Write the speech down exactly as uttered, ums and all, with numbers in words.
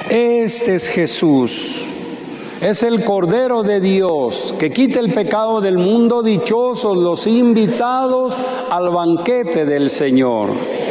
Este es Jesús, es el Cordero de Dios que quita el pecado del mundo. Dichosos los invitados al banquete del Señor.